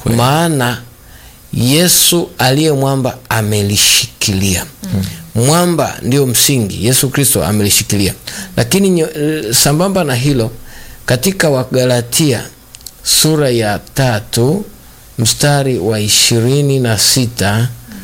maana Yesu aliye mwamba amelishikilia. Mwamba ndio msingi, Yesu Kristo amelishikilia. Lakini sambamba na hilo, katika Wagalatia sura ya 3 mstari wa 26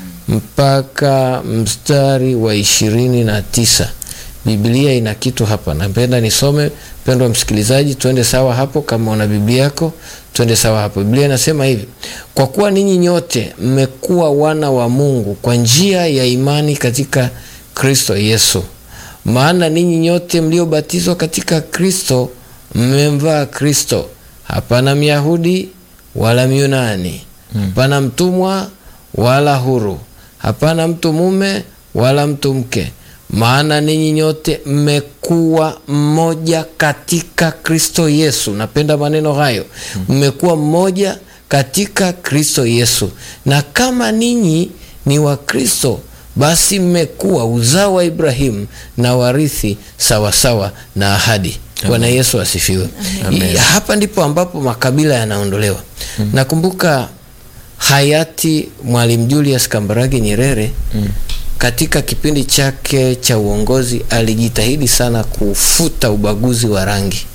mpaka mstari wa 29, Biblia ina kitu hapa. Napenda nisome, pendwa msikilizaji, twende sawa hapo. Kama una Biblia yako, twende sawa hapo. Biblia inasema hivi: kwa kuwa ninyi nyote mmekuwa wana wa Mungu kwa njia ya imani katika Kristo Yesu. Maana ninyi nyote mliobatizwa katika Kristo mmemvaa Kristo. Hapana Myahudi wala Myunani, hapana mtumwa wala huru, hapana mtu mume wala mtu mke, maana ninyi nyote mmekuwa mmoja katika Kristo Yesu. Napenda maneno hayo, mmekuwa mmoja katika Kristo Yesu. Na kama ninyi ni wa Kristo, basi mmekuwa uzao wa Ibrahimu na warithi sawasawa na ahadi. Bwana Yesu asifiwe. Hapa ndipo ambapo makabila yanaondolewa. Nakumbuka hayati Mwalimu Julius Kambarage Nyerere katika kipindi chake cha uongozi alijitahidi sana kufuta ubaguzi wa rangi.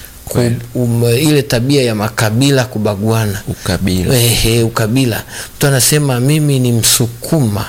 Ile tabia ya makabila kubaguana, ukabila. Mtu anasema mimi ni Msukuma,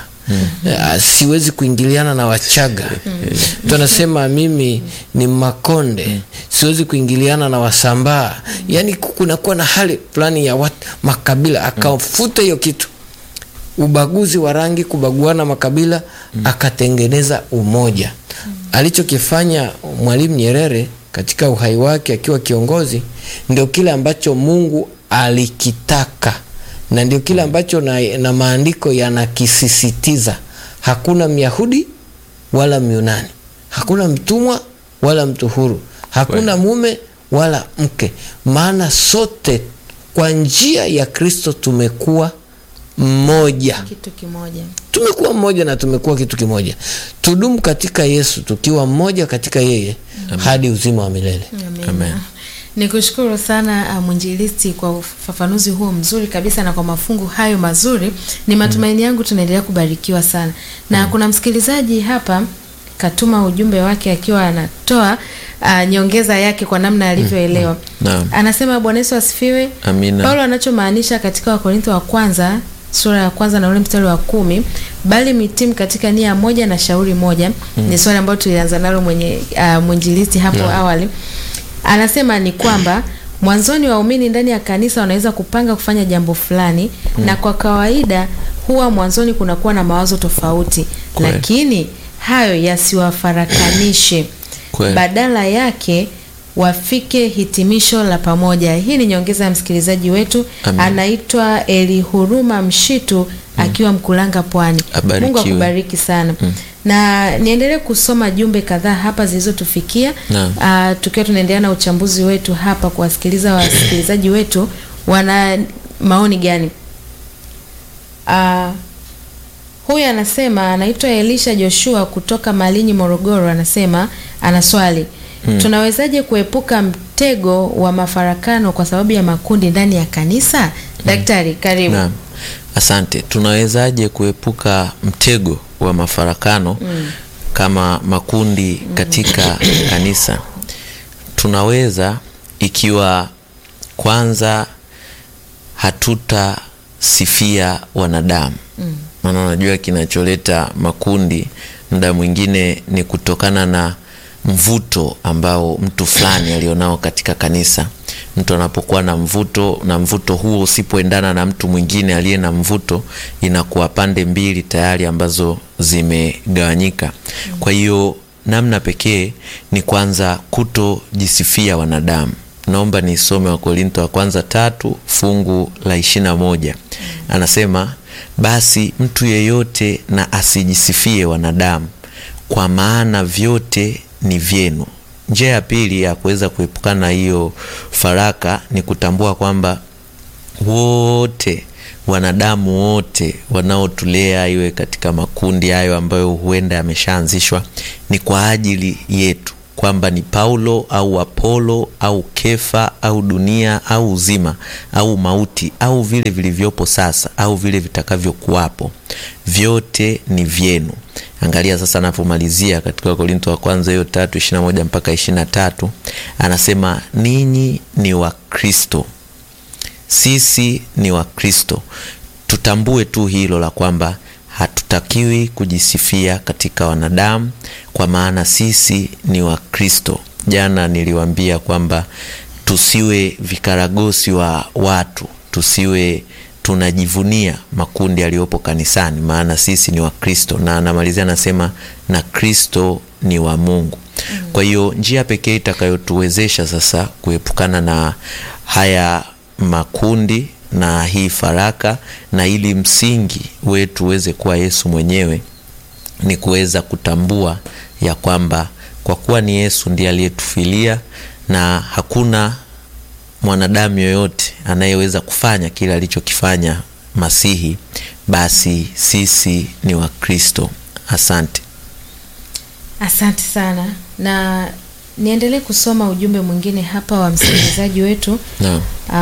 siwezi kuingiliana na Wachaga. Mtu anasema mimi ni Makonde, siwezi kuingiliana na Wasambaa. Yani kunakuwa na hali fulani ya makabila. Akafuta hiyo kitu, ubaguzi wa rangi, kubaguana makabila, akatengeneza umoja. Alichokifanya Mwalimu Nyerere katika uhai wake akiwa kiongozi ndio kile ambacho Mungu alikitaka, na ndio kile ambacho na maandiko yanakisisitiza. Hakuna Myahudi wala Myunani, hakuna mtumwa wala mtu huru, hakuna mume wala mke, maana sote kwa njia ya Kristo tumekuwa mmoja, kitu kimoja. Tumekuwa mmoja na tumekuwa kitu kimoja. Tudumu katika Yesu tukiwa mmoja katika yeye hadi uzima wa milele. Amen. Nikushukuru sana mwinjilisti kwa ufafanuzi huo mzuri kabisa na kwa mafungu hayo mazuri. Ni matumaini yangu tunaendelea kubarikiwa sana. Na kuna msikilizaji hapa katuma ujumbe wake akiwa anatoa nyongeza yake kwa namna alivyoelewa. Anasema Bwana Yesu asifiwe. Amina. Paulo anachomaanisha katika Wakorintho wa kwanza sura ya 1 na ule mstari wa 10, bali mitimu katika nia moja na shauri moja. Ni swali ambalo tulianza nalo mwinjilisti hapo awali. Anasema ni kwamba mwanzoni waumini ndani ya kanisa wanaweza kupanga kufanya jambo fulani, na kwa kawaida huwa mwanzoni kunakuwa na mawazo tofauti, lakini hayo yasiwafarakanishe. Badala yake wafike hitimisho la pamoja. Hii ni nyongeza ya msikilizaji wetu. Anaitwa Elihuruma Mshitu akiwa Mkulanga, Pwani. Mungu akubariki sana. Na niendelee kusoma jumbe kadhaa hapa zilizotufikia. Tukiwa tunaendelea na uchambuzi wetu hapa, kuwasikiliza wasikilizaji wetu wana maoni gani. Huyu anasema anaitwa Elisha Joshua kutoka Malinyi, Morogoro. Anasema ana swali. Tunawezaje kuepuka mtego wa mafarakano kwa sababu ya makundi ndani ya kanisa? Daktari, karibu. Asante. Tunawezaje kuepuka mtego wa mafarakano kama makundi katika kanisa? Tunaweza, ikiwa kwanza hatutasifia wanadamu. Maana unajua kinacholeta makundi muda mwingine ni kutokana na mvuto ambao mtu fulani alionao katika kanisa. Mtu anapokuwa na mvuto, na mvuto huo usipoendana na mtu mwingine aliye na mvuto, inakuwa pande mbili tayari ambazo zimegawanyika. Kwa hiyo namna pekee ni kwanza kutojisifia wanadamu. Naomba nisome Wakorintho wa kwanza 3 fungu la 21. Anasema, basi mtu yeyote na asijisifie wanadamu, kwa maana vyote ni vyenu. Njia ya pili ya kuweza kuepukana na hiyo faraka ni kutambua kwamba wote, wanadamu wote wanaotulea, iwe katika makundi hayo ambayo huenda yameshaanzishwa, ni kwa ajili yetu. kwamba ni Paulo au Apolo au Kefa au dunia au uzima au mauti au vile vilivyopo sasa au vile vitakavyokuwapo, vyote ni vyenu. Angalia sasa anapomalizia katika Wakorintho wa kwanza hiyo 3:21 mpaka 23, anasema ninyi ni wa Kristo, sisi ni wa Kristo. Tutambue tu hilo la kwamba hatutakiwi kujisifia katika wanadamu, kwa maana sisi ni wa Kristo. Jana niliwaambia kwamba tusiwe vikaragosi wa watu, tusiwe tunajivunia makundi yaliyopo kanisani, maana sisi ni wa Kristo. Na anamalizia anasema na Kristo ni wa Mungu. Kwa hiyo njia pekee itakayotuwezesha sasa kuepukana na haya makundi na hii faraka, na ili msingi wetu uweze kuwa Yesu mwenyewe, ni kuweza kutambua ya kwamba kwa kuwa ni Yesu ndiye aliyetufilia na hakuna mwanadamu yoyote anayeweza kufanya kile alichokifanya Masihi, basi sisi ni wa Kristo. Asante. Asante sana, na niendelee kusoma ujumbe mwingine hapa wa msikilizaji wetu. No.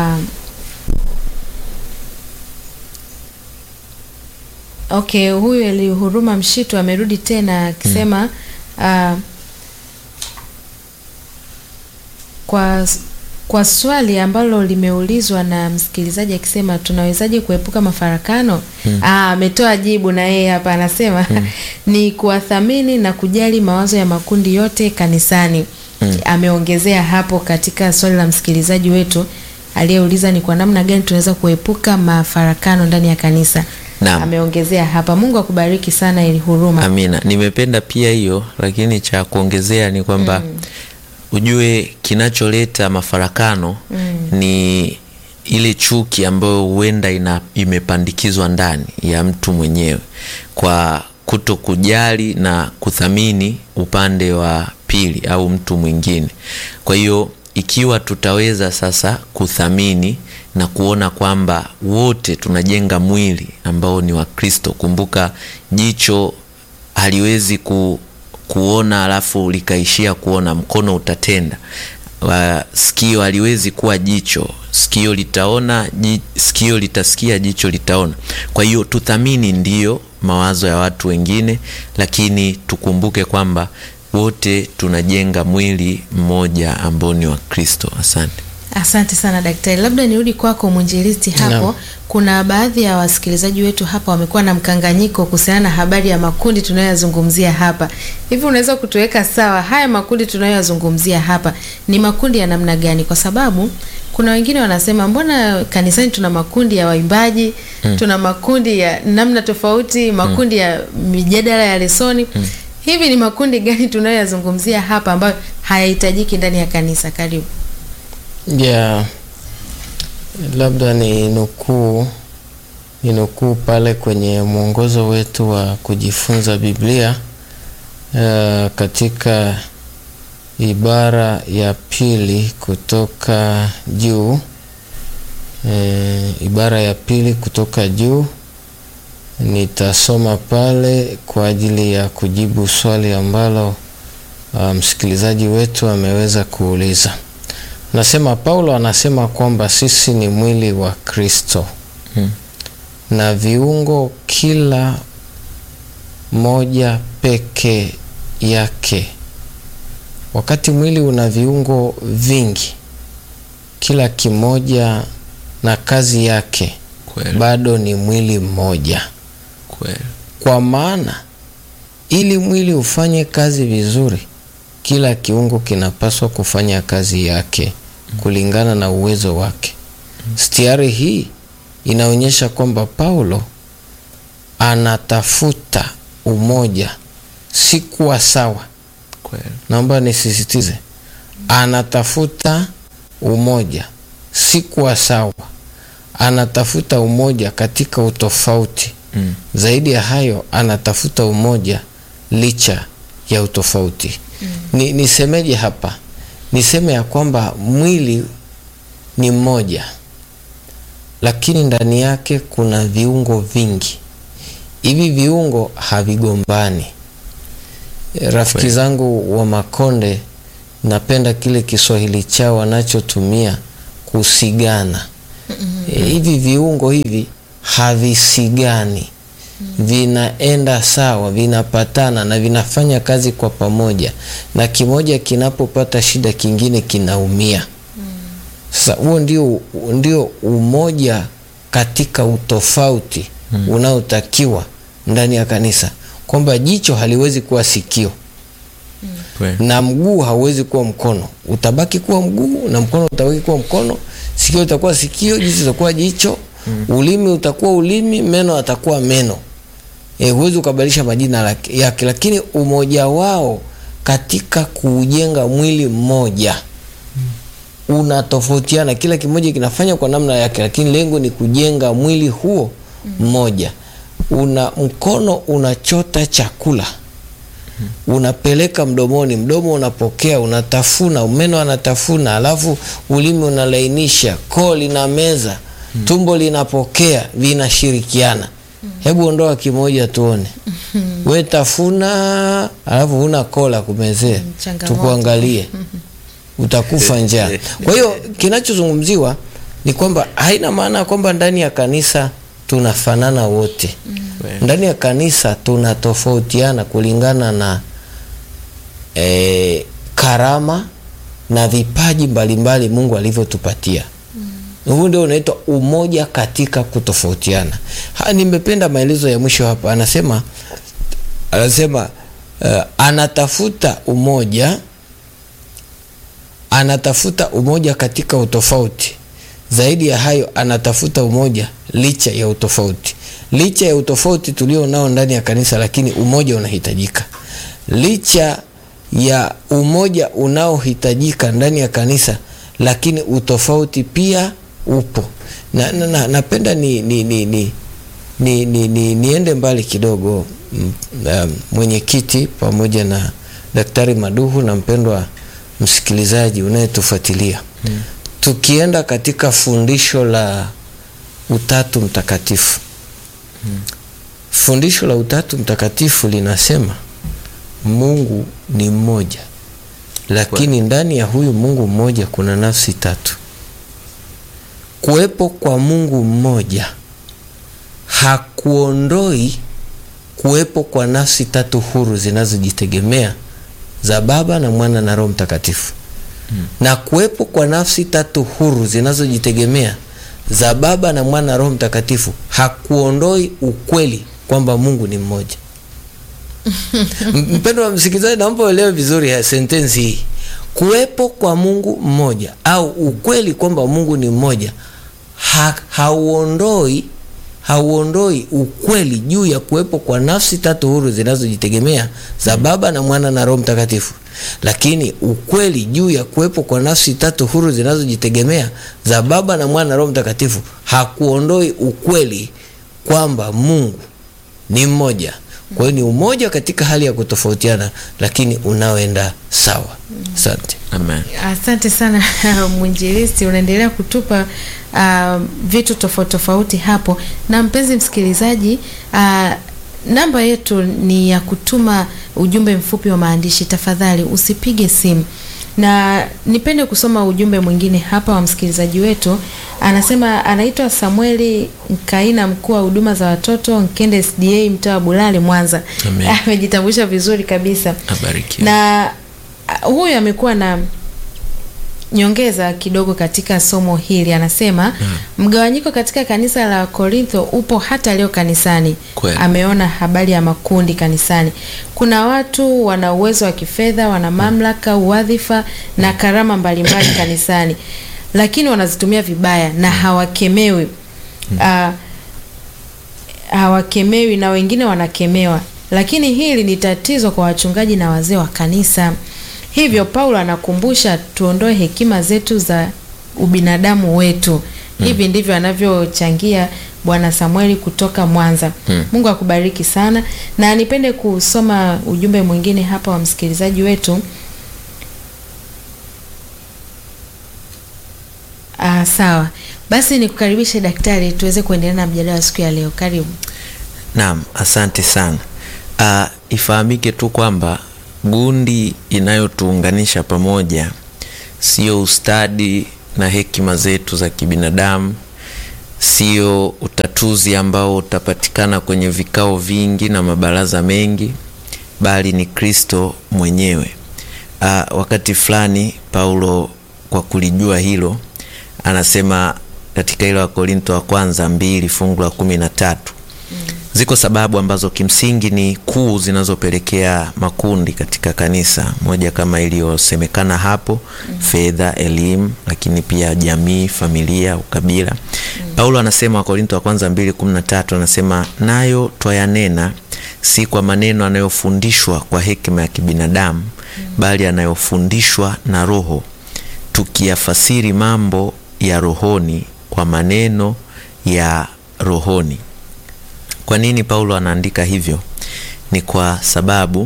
Okay, huyu Elihuruma Mshitu amerudi tena akisema kwa swali ambalo limeulizwa na msikilizaji akisema tunawezaje kuepuka mafarakano? Ametoa jibu na yeye hapa anasema ni kuwathamini na kujali mawazo ya makundi yote kanisani. Ameongezea hapo katika swali la msikilizaji wetu aliyeuliza ni kwa namna gani tunaweza kuepuka mafarakano ndani ya kanisa. Naam. Ameongezea hapa. Mungu akubariki sana Elihuruma. Amina. Nimependa pia hiyo, lakini cha kuongezea ni kwamba ujue kinacholeta mafarakano ni ile chuki ambayo huenda imepandikizwa ndani ya mtu mwenyewe kwa kuto kujali na kuthamini upande wa pili au mtu mwingine. Kwa hiyo ikiwa tutaweza sasa kuthamini na kuona kwamba wote tunajenga mwili ambao ni wa Kristo. Kumbuka jicho haliwezi kuona alafu likaishia kuona, mkono utatenda. Sikio haliwezi kuwa jicho, sikio litaona, sikio litasikia, jicho litaona. Kwa hiyo tuthamini ndiyo mawazo ya watu wengine, lakini tukumbuke kwamba wote tunajenga mwili mmoja ambao ni wa Kristo. Asante. Asante sana daktari. Labda nirudi kwako mwinjilisti hapo. No. Kuna baadhi ya wasikilizaji wetu hapa wamekuwa na mkanganyiko kuhusiana na habari ya makundi tunayoyazungumzia hapa. Hivi unaweza kutuweka sawa, haya makundi tunayoyazungumzia hapa ni makundi ya namna gani? Kwa sababu kuna wengine wanasema mbona kanisani tuna makundi ya waimbaji, tuna makundi ya namna tofauti, makundi ya mijadala ya lesoni. Hivi ni makundi gani tunayoyazungumzia hapa ambayo hayahitajiki ndani ya kanisa? Karibu. Labda ni nukuu pale kwenye mwongozo wetu wa kujifunza Biblia katika ibara ya pili kutoka juu, ibara ya pili kutoka juu. Nitasoma pale kwa ajili ya kujibu swali ambalo msikilizaji wetu ameweza kuuliza. Nasema Paulo anasema kwamba sisi ni mwili wa Kristo na viungo kila moja peke yake. Wakati mwili una viungo vingi, kila kimoja na kazi yake, bado ni mwili mmoja. Kwa maana ili mwili ufanye kazi vizuri, kila kiungo kinapaswa kufanya kazi yake kulingana na uwezo wake. Stiari hii inaonyesha kwamba Paulo anatafuta umoja, si kuwa sawa. Naomba nisisitize, anatafuta umoja, si kuwa sawa. Anatafuta umoja katika utofauti. Zaidi ya hayo, anatafuta umoja licha ya utofauti. Nisemeje hapa? Niseme ya kwamba mwili ni mmoja, lakini ndani yake kuna viungo vingi. Hivi viungo havigombani. Rafiki zangu wa Makonde napenda kile Kiswahili chao wanachotumia kusigana. Hivi viungo hivi havisigani, vinaenda sawa, vinapatana na vinafanya kazi kwa pamoja, na kimoja kinapopata shida kingine kinaumia. Sasa huo ndio umoja katika utofauti unaotakiwa ndani ya kanisa, kwamba jicho haliwezi kuwa sikio na mguu hauwezi kuwa mkono. Utabaki kuwa mguu na mkono utabaki kuwa mkono, sikio utakuwa sikio, jicho utakuwa jicho, ulimi utakuwa ulimi, meno atakuwa meno. Huwezi ukabadilisha majina yake, lakini umoja wao katika kujenga mwili mmoja unatofautiana. Kila kimoja kinafanya kwa namna yake, lakini lengo ni kujenga mwili huo mmoja. Mkono unachota chakula, unapeleka mdomoni, mdomo unapokea, unatafuna, meno anatafuna, alafu ulimi unalainisha, koo linameza, tumbo linapokea, vinashirikiana. Hebu ondoa kimoja tuone. We tafuna, alafu huna koo la kumezea, tukuangalie, utakufa njaa. Kwa hiyo kinachozungumziwa ni kwamba haina maana kwamba ndani ya kanisa tunafanana wote. Ndani ya kanisa tunatofautiana kulingana na karama na vipaji mbalimbali Mungu alivyotupatia. Huu ndio unaitwa umoja katika kutofautiana. Nimependa maelezo ya mwisho hapa. Anasema anatafuta umoja katika utofauti. Zaidi ya hayo, anatafuta umoja licha ya utofauti. Licha ya utofauti tulio nao ndani ya kanisa, lakini umoja unahitajika. Licha ya umoja unaohitajika ndani ya kanisa, lakini utofauti pia upo. Napenda niende mbali kidogo, mwenyekiti pamoja na Daktari Maduhu na mpendwa msikilizaji unayetufuatilia. Tukienda katika fundisho la Utatu Mtakatifu. Fundisho la Utatu Mtakatifu linasema Mungu ni mmoja, lakini ndani ya huyu Mungu mmoja kuna nafsi tatu. Kuwepo kwa Mungu mmoja hakuondoi kuwepo kwa nafsi tatu huru zinazojitegemea za Baba na Mwana na Roho Mtakatifu. Na kuwepo kwa nafsi tatu huru zinazojitegemea za Baba na Mwana na Roho Mtakatifu hakuondoi ukweli kwamba Mungu ni mmoja. Mpendwa msikilizaji, naomba uelewe vizuri ya sentensi hii. Kuwepo kwa Mungu mmoja au ukweli kwamba Mungu ni mmoja hauondoi ukweli juu ya kuwepo kwa nafsi tatu huru zinazojitegemea za Baba na Mwana na Roho Mtakatifu. Lakini ukweli juu ya kuwepo kwa nafsi tatu huru zinazojitegemea za Baba na Mwana na Roho Mtakatifu hakuondoi ukweli kwamba Mungu ni mmoja. Kwa hiyo ni umoja katika hali ya kutofautiana, lakini unaoenda sawa. Asante. Amen. Asante sana mwinjilisti, unaendelea kutupa vitu tofauti tofauti hapo. Na mpenzi msikilizaji, namba yetu ni ya kutuma ujumbe mfupi wa maandishi. Tafadhali usipige simu. Na nipende kusoma ujumbe mwingine hapa wa msikilizaji wetu. Anasema anaitwa Samueli Nkaina, mkuu wa huduma za watoto Nkende SDA mtaa wa Bulali, Mwanza. Amejitambulisha vizuri kabisa. Abarikiwe. Na huyu amekuwa na nyongeza kidogo katika somo hili. Anasema mgawanyiko katika kanisa la Korintho upo hata leo kanisani. Ameona habari ya makundi kanisani. Kuna watu wana uwezo wa kifedha, wana mamlaka, uwadhifa na karama mbalimbali kanisani, lakini wanazitumia vibaya na hawakemewi. Hawakemewi na wengine wanakemewa. Lakini hili ni tatizo kwa wachungaji na wazee wa kanisa. Hivyo Paulo anakumbusha tuondoe hekima zetu za ubinadamu wetu. Hivi ndivyo anavyochangia Bwana Samueli kutoka Mwanza. Mungu akubariki sana. Na nipende kusoma ujumbe mwingine hapa wa msikilizaji wetu. Sawa. Basi nikukaribishe daktari tuweze kuendelea na mjadala siku ya leo. Karibu. Naam, asante sana. Ifahamike tu kwamba gundi inayotuunganisha pamoja sio ustadi na hekima zetu za kibinadamu, sio utatuzi ambao utapatikana kwenye vikao vingi na mabaraza mengi, bali ni Kristo mwenyewe. Wakati fulani Paulo kwa kulijua hilo anasema katika ile Wakorintho wa kwanza 2 fungu la 13, ziko sababu ambazo kimsingi ni kuu zinazopelekea makundi katika kanisa. Moja kama iliyosemekana hapo, fedha, elimu, lakini pia jamii, familia, ukabila. Paulo anasema Wakorintho wa kwanza 2:13 anasema, nayo twayanena si kwa maneno anayofundishwa kwa hekima ya kibinadamu, bali anayofundishwa na Roho, tukiyafasiri mambo ya rohoni kwa maneno ya rohoni. Kwa nini Paulo anaandika hivyo? Ni kwa sababu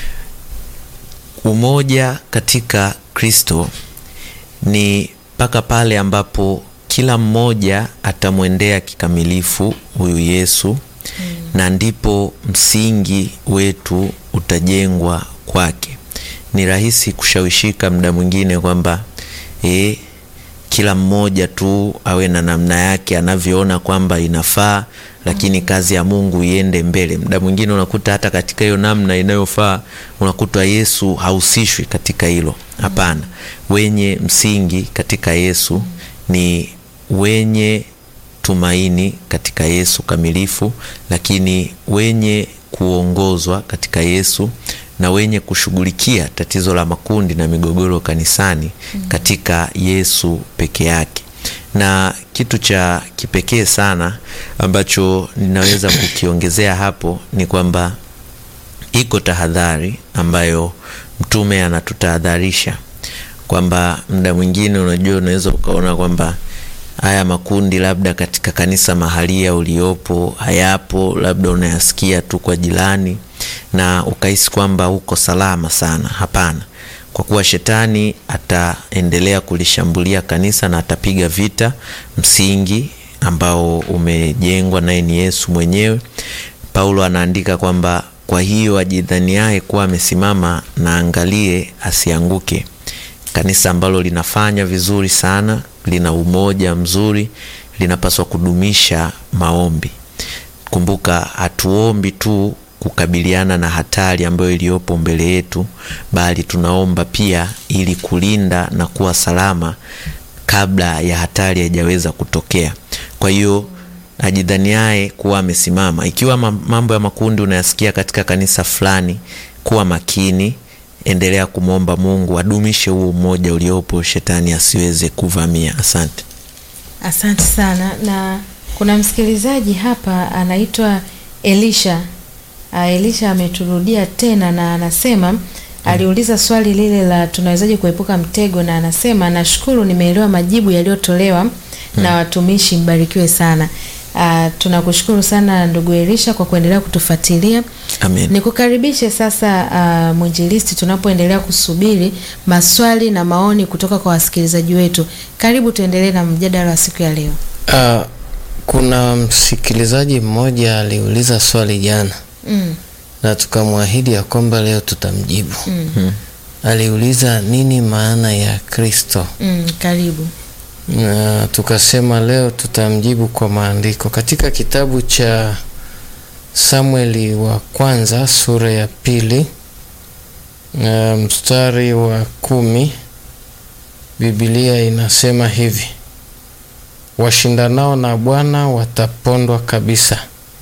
umoja katika Kristo ni mpaka pale ambapo kila mmoja atamwendea kikamilifu huyu Yesu, na ndipo msingi wetu utajengwa kwake. Ni rahisi kushawishika muda mwingine kwamba kila mmoja tu awe na namna yake anavyoona kwamba inafaa, lakini kazi ya Mungu iende mbele. Muda mwingine unakuta hata katika hiyo namna inayofaa unakuta Yesu hausishwi katika hilo. Hapana. Wenye msingi katika Yesu ni wenye tumaini katika Yesu kamilifu, lakini wenye kuongozwa katika Yesu na wenye kushughulikia tatizo la makundi na migogoro kanisani katika Yesu peke yake. Na kitu cha kipekee sana ambacho ninaweza kukiongezea hapo ni kwamba iko tahadhari ambayo mtume anatutahadharisha kwamba muda mwingine unaweza ukaona kwamba haya makundi labda katika kanisa mahalia uliopo hayapo, labda unayasikia tu kwa jirani na ukahisi kwamba uko salama sana. Hapana. Kwa kuwa shetani ataendelea kulishambulia kanisa na atapiga vita msingi ambao umejengwa naye ni Yesu mwenyewe. Paulo anaandika kwamba kwa hiyo ajidhaniaye kuwa amesimama na angalie asianguke. Kanisa ambalo linafanya vizuri sana, lina umoja mzuri, linapaswa kudumisha maombi. Kumbuka, hatuombi tu kukabiliana na hatari ambayo iliyopo mbele yetu, bali tunaomba pia ili kulinda na kuwa salama kabla ya hatari haijaweza kutokea. Kwa hiyo ajidhaniaye kuwa amesimama. Ikiwa mambo ya makundi unayasikia katika kanisa fulani, kuwa makini, endelea kumwomba Mungu adumishe huo umoja uliopo, shetani asiweze kuvamia. Asante. Asante sana. Na kuna msikilizaji hapa anaitwa Elisha. Elisha ameturudia tena na anasema aliuliza swali lile la tunawezaje kuepuka mtego, na anasema nashukuru nimeelewa majibu yaliyotolewa na watumishi, mbarikiwe sana. Tunakushukuru sana ndugu Elisha kwa kuendelea kutufuatilia. Amen. Nikukaribishe sasa mwinjilisti, tunapoendelea kusubiri maswali na maoni kutoka kwa wasikilizaji wetu. Karibu tuendelee na mjadala wa siku ya leo. Kuna msikilizaji mmoja aliuliza swali jana na tukamwahidi ya kwamba leo tutamjibu. Aliuliza nini maana ya Kristo? Karibu. Na tukasema leo tutamjibu kwa maandiko katika kitabu cha Samueli wa kwanza sura ya 2 mstari wa 10. Biblia inasema hivi: washindanao na Bwana watapondwa kabisa.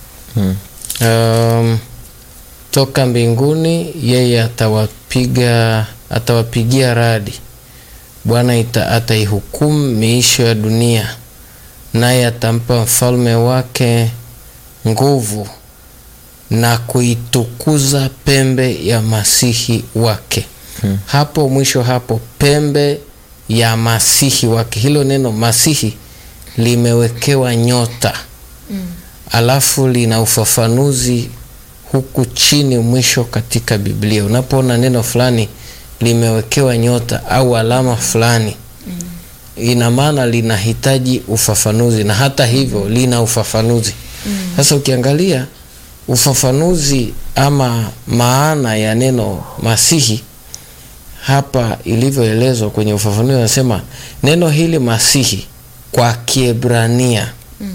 Toka mbinguni yeye atawapigia radi. Bwana ataihukumu miisho ya dunia, naye atampa mfalme wake nguvu na kuitukuza pembe ya masihi wake. Hapo mwisho hapo, pembe ya masihi wake. Hilo neno masihi limewekewa nyota. Alafu lina ufafanuzi huku chini mwisho katika Biblia. Unapoona neno fulani limewekewa nyota au alama fulani, ina maana linahitaji ufafanuzi, na hata hivyo lina ufafanuzi. Sasa ukiangalia ufafanuzi ama maana ya neno Masihi hapa ilivyoelezwa kwenye ufafanuzi, anasema neno hili Masihi kwa Kiebrania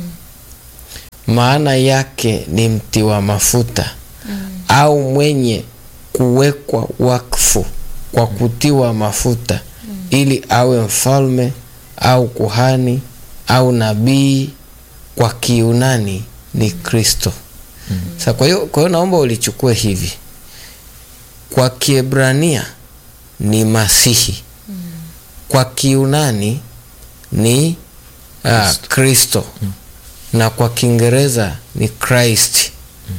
maana yake ni mtiwa mafuta au mwenye kuwekwa wakfu kwa kutiwa mafuta ili awe mfalme au kuhani au nabii. Kwa Kiyunani ni Kristo. Sasa kwa hiyo naomba ulichukue hivi. Kwa Kiebrania ni Masihi. Kwa Kiyunani ni Kristo. Na kwa Kiingereza ni Christ.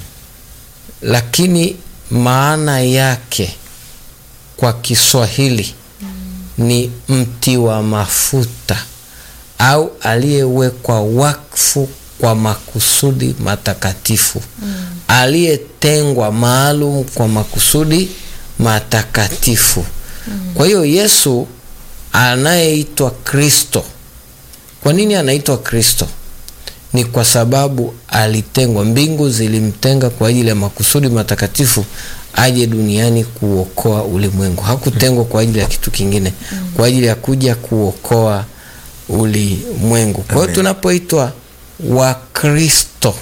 Lakini maana yake kwa Kiswahili ni mti wa mafuta au aliyewekwa wakfu kwa makusudi matakatifu, aliyetengwa maalum kwa makusudi matakatifu. Kwa hiyo Yesu anayeitwa Kristo, kwa nini anaitwa Kristo? Ni kwa sababu alitengwa, mbingu zilimtenga kwa ajili ya makusudi matakatifu, aje duniani kuokoa ulimwengu. Hakutengwa kwa ajili ya kitu kingine, kwa ajili ya kuja kuokoa ulimwengu. Kwa hiyo tunapoitwa Wakristo,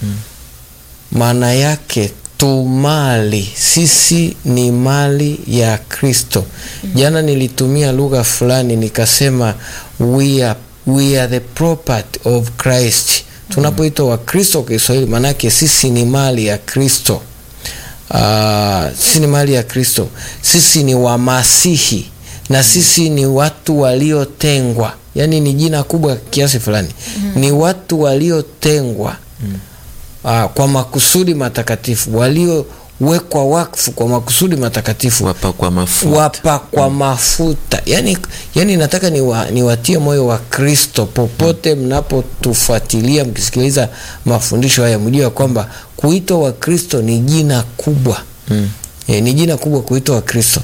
maana yake tu mali, sisi ni mali ya Kristo. Jana nilitumia lugha fulani nikasema we are the property of Christ. Tunapoitwa Wakristo kwa Kiswahili, maana yake sisi ni mali ya Kristo. Sisi ni mali ya Kristo. Sisi ni wa Masihi na sisi ni watu waliotengwa. Yaani ni jina kubwa kiasi fulani. Ni watu waliotengwa kwa makusudi matakatifu, waliowekwa wakfu kwa makusudi matakatifu, wapakwa mafuta. Yani nataka niwatie moyo wa Kristo popote mnapotufuatilia mkisikiliza mafundisho haya, mjue kwamba kuitwa wa Kristo ni jina kubwa. Ni jina kubwa kuitwa wa Kristo.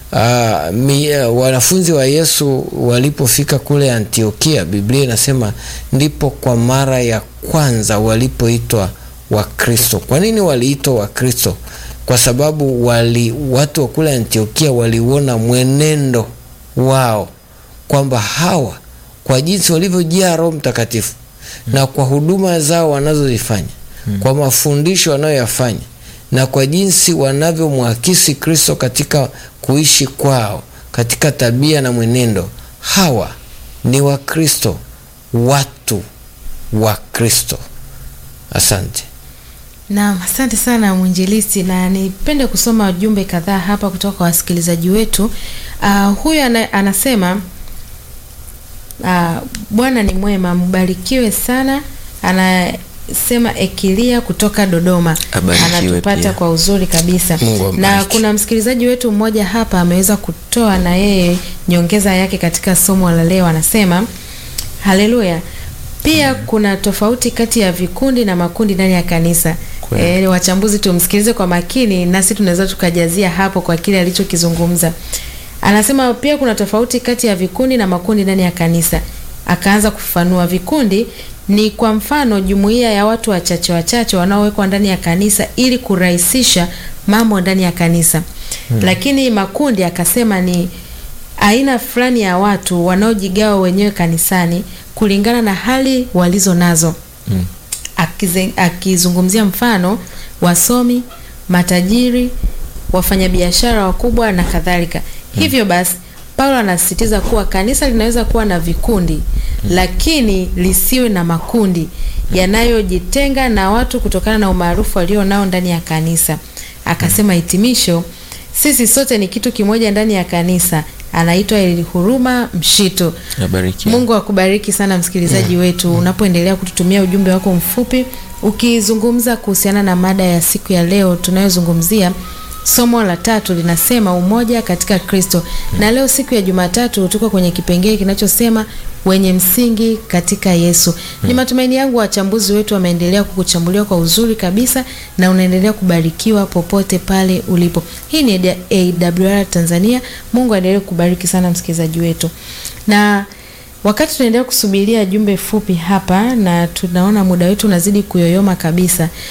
Wanafunzi wa Yesu walipofika kule Antiokia, Biblia inasema ndipo kwa mara ya kwanza walipoitwa Wakristo. Kwa nini waliitwa Wakristo? Kwa sababu watu wa kule Antiokia waliona mwenendo wao kwamba hawa kwa jinsi walivyojaa Roho Mtakatifu na kwa huduma zao wanazozifanya, kwa mafundisho wanayoyafanya na kwa jinsi wanavyomwakisi Kristo katika kuishi kwao, katika tabia na mwenendo, hawa ni Wakristo, watu wa Kristo. Asante. Naam, asante sana mwinjilisti, na nipende kusoma jumbe kadhaa hapa kutoka kwa wasikilizaji wetu. Huyu anasema Bwana ni mwema, mbarikiwe sana. Anasema Ekilia kutoka Dodoma, anatupata pia kwa uzuri kabisa. Na kuna msikilizaji wetu mmoja hapa ameweza kutoa na yeye nyongeza yake katika somo la leo. Anasema haleluya, pia kuna tofauti kati ya vikundi na makundi ndani ya kanisa. Wachambuzi tumsikilize kwa makini, nasi tunaweza tukajazia hapo kwa kile alichokizungumza. Anasema pia kuna tofauti kati ya vikundi na makundi ndani ya kanisa. Akaanza kufafanua vikundi ni kwa mfano jumuiya ya watu wachache wanaowekwa ndani ya kanisa ili kurahisisha mambo ndani ya kanisa. Lakini makundi akasema ni aina fulani ya watu wanaojigawa wenyewe kanisani kulingana na hali walizo nazo. Akizungumzia mfano wasomi, matajiri, wafanyabiashara wakubwa na kadhalika. Hivyo basi Paulo anasisitiza kuwa kanisa linaweza kuwa na vikundi lakini lisiwe na makundi yanayojitenga na watu kutokana na umaarufu walio nao ndani ya kanisa. Akasema hitimisho, sisi sote ni kitu kimoja ndani ya kanisa. Anaitwa Elihuruma Mshito. Mungu akubariki sana msikilizaji wetu unapoendelea kututumia ujumbe wako mfupi ukizungumza kuhusiana na mada ya siku ya leo tunayozungumzia. Somo la 3 linasema umoja katika Kristo. Na leo siku ya Jumatatu tuko kwenye kipengele kinachosema wenye msingi katika Yesu. Ni matumaini yangu wachambuzi wetu wameendelea kukuchambulia kwa uzuri kabisa na unaendelea kubarikiwa popote pale ulipo. Hii ni AWR Tanzania. Mungu aendelee kubariki sana msikilizaji wetu. Na wakati tunaendelea kusubiria jumbe fupi hapa na tunaona muda wetu unazidi kuyoyoma kabisa.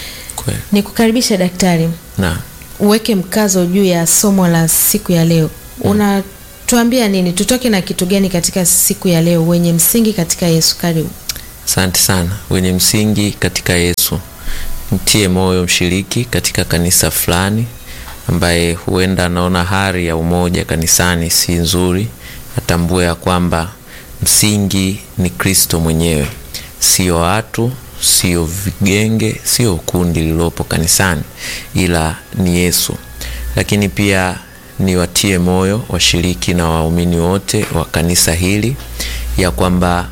Kweli. Nikukaribisha daktari, Na uweke mkazo juu ya somo la siku ya leo. Unatuambia nini? Tutoke na kitu gani katika siku ya leo, wenye msingi katika Yesu? Karibu. asante sana. Wenye msingi katika Yesu, mtie moyo mshiriki katika kanisa fulani ambaye huenda anaona hali ya umoja kanisani si nzuri, atambue ya kwamba msingi ni Kristo mwenyewe, sio watu, sio vigenge, sio kundi lilopo kanisani, ila ni Yesu. Lakini pia niwatie moyo washiriki na waumini wote wa kanisa hili ya kwamba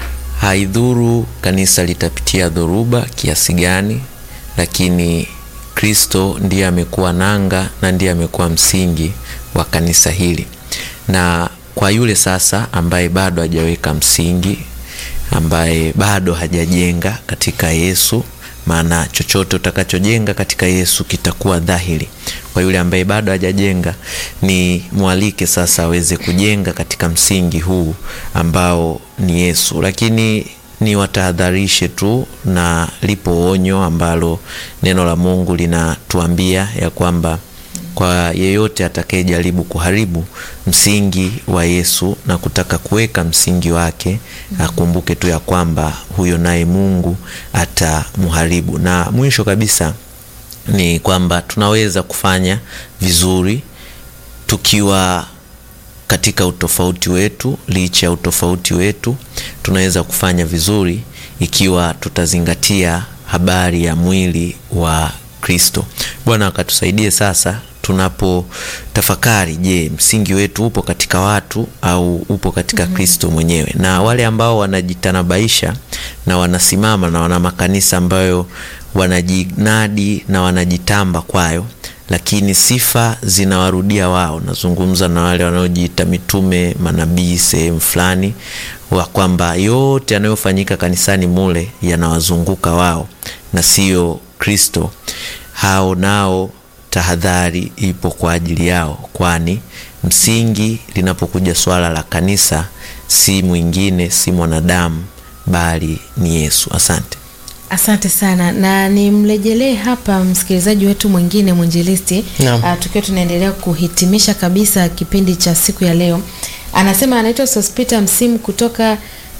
haidhuru kanisa litapitia dhoruba kiasi gani, lakini Kristo ndiye amekuwa nanga na ndiye amekuwa msingi wa kanisa hili. Na kwa yule sasa ambaye bado hajaweka msingi, ambaye bado hajajenga katika Yesu, maana chochote utakachojenga katika Yesu kitakuwa dhahiri. Kwa yule ambaye bado hajajenga, ni mwalike sasa aweze kujenga katika msingi huu ambao ni Yesu. Lakini ni watahadharishe tu, na lipo onyo ambalo neno la Mungu linatuambia ya kwamba kwa yeyote atakayejaribu kuharibu msingi wa Yesu na kutaka kuweka msingi wake, akumbuke tu ya kwamba huyo naye Mungu atamharibu. Na mwisho kabisa ni kwamba tunaweza kufanya vizuri tukiwa katika utofauti wetu. Licha ya utofauti wetu, tunaweza kufanya vizuri ikiwa tutazingatia habari ya mwili wa Kristo. Bwana akatusaidie sasa tunapo tafakari, je, msingi wetu upo katika watu au upo katika Kristo mwenyewe? Na wale ambao wanajitanabaisha na wanasimama na wana makanisa ambayo wanajinadi na wanajitamba kwayo, lakini sifa zinawarudia wao. Nazungumza na wale wanaojiita mitume, manabii sehemu fulani, wa kwamba yote yanayofanyika kanisani mule yanawazunguka wao na sio Kristo. Hao nao tahadhari ipo kwa ajili yao, kwani msingi linapokuja swala la kanisa si mwingine, si mwanadamu, bali ni Yesu. Asante. Asante sana, na nimrejelee hapa msikilizaji wetu mwingine, mwinjilisti, tukiwa tunaendelea kuhitimisha kabisa kipindi cha siku ya leo. Anasema anaitwa Sospita Msimu kutoka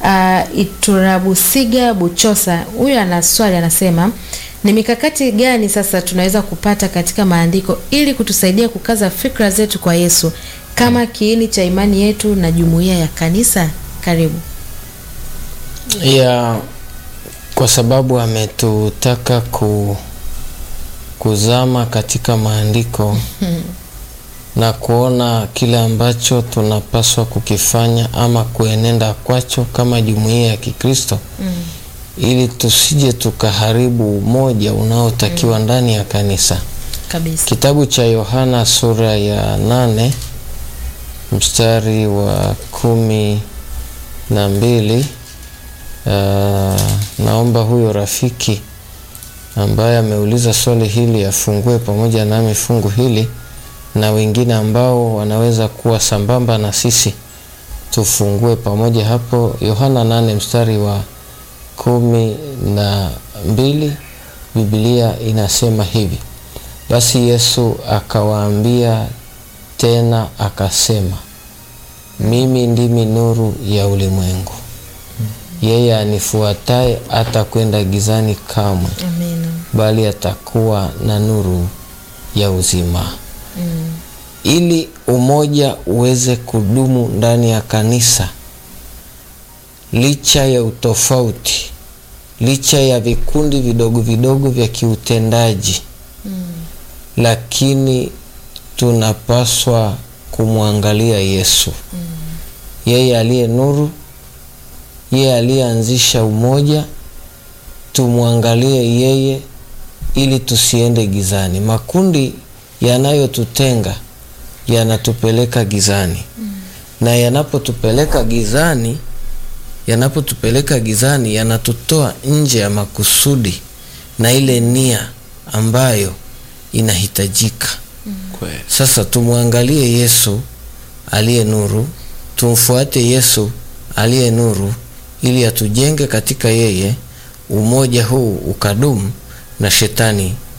Iturabusiga Buchosa. Huyu ana swali, anasema ni mikakati gani sasa tunaweza kupata katika maandiko ili kutusaidia kukaza fikra zetu kwa Yesu kama kiini cha imani yetu na jumuiya ya kanisa? Karibu. Kwa sababu ametutaka kuzama katika maandiko na kuona kile ambacho tunapaswa kukifanya ama kuenenda kwacho kama jumuiya ya Kikristo, ili tusije tukaharibu umoja unaotakiwa ndani ya kanisa kabisa. Kitabu cha Yohana sura ya 8 mstari wa 12. Naomba huyo rafiki ambaye ameuliza swali hili afungue pamoja nami fungu hili, na wengine ambao wanaweza kuwa sambamba na sisi tufungue pamoja hapo. Yohana 8 mstari wa 12, Biblia inasema hivi: basi Yesu akawaambia tena akasema, mimi ndimi nuru ya ulimwengu. Yeye anifuataye hatakwenda gizani kamwe, bali atakuwa na nuru ya uzima. Ili umoja uweze kudumu ndani ya kanisa, licha ya utofauti, licha ya vikundi vidogo vidogo vya kiutendaji, lakini tunapaswa kumwangalia Yesu. Yeye aliye nuru, yeye aliyeanzisha umoja. Tumwangalie yeye ili tusiende gizani. Makundi yanayotutenga yanatupeleka gizani, na yanapotupeleka gizani yanatutoa nje ya makusudi na ile nia ambayo inahitajika. Sasa tumwangalie Yesu aliye nuru, tumfuate Yesu aliye nuru, ili atujenge katika yeye, umoja huu ukadumu na shetani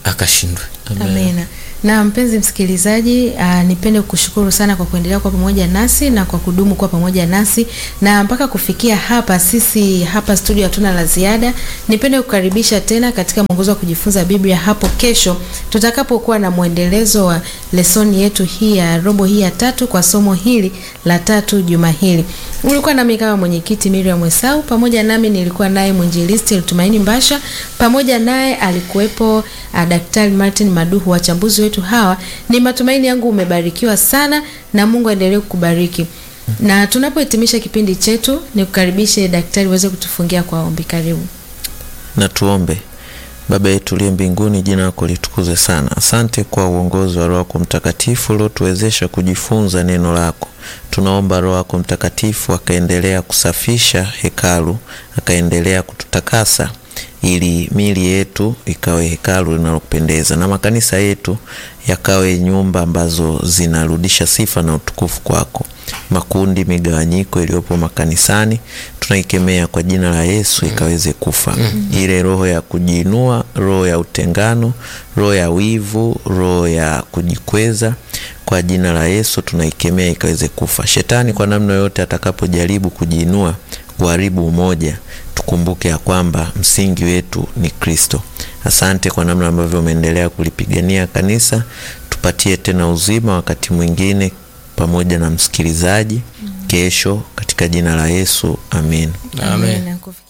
akashindwe. Amina. Na mpenzi msikilizaji, nipende kukushukuru sana kwa kuendelea kuwa pamoja nasi na kwa kudumu kuwa pamoja nasi, na mpaka kufikia hapa sisi hapa studio hatuna la ziada. Nipende kukaribisha tena katika mwongozo wa kujifunza Biblia hapo kesho tutakapokuwa na mwendelezo wa lesoni yetu hii ya robo hii ya 3 kwa somo hili la 3 juma hili. Ulikuwa nami kama mwenyekiti Miriam Mwesau, pamoja nami nilikuwa naye mwinjilisti Tumaini Mbasha, pamoja naye alikuwepo Daktari Martin Maduhu. Wachambuzi wetu hawa, ni matumaini yangu umebarikiwa sana na Mungu aendelee kukubariki. Na tunapohitimisha kipindi chetu, nikukaribishe daktari uweze kutufungia kwa ombi. Karibu. Na tuombe. Baba yetu uliye mbinguni, jina lako litukuzwe sana. Asante kwa uongozi wa Roho yako Mtakatifu uliotuwezesha kujifunza neno lako. Tunaomba Roho yako Mtakatifu akaendelea kusafisha hekalu, akaendelea kututakasa ili miili yetu ikawe hekalu linalopendeza na makanisa yetu yakawe nyumba ambazo zinarudisha sifa na utukufu kwako. Makundi, migawanyiko iliyopo makanisani tunaikemea kwa jina la Yesu ikaweze kufa. Ile roho ya kujiinua, roho ya utengano, roho ya wivu, roho ya kujikweza, kwa jina la Yesu tunaikemea ikaweze kufa. Shetani kwa namna yote atakapojaribu kujiinua kuharibu umoja, tukumbuke ya kwamba msingi wetu ni Kristo. Asante kwa namna ambavyo umeendelea kulipigania kanisa. Tupatie tena uzima wakati mwingine pamoja na msikilizaji kesho, katika jina la Yesu. Amen. Amen.